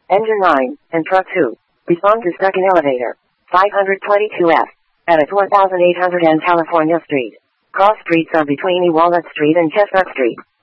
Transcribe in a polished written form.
Engine 9, and Truck 2. Respond to stuck in elevator. 522F. At 4800 and California Street. Cross streets are between Walnut Street and Chestnut Street.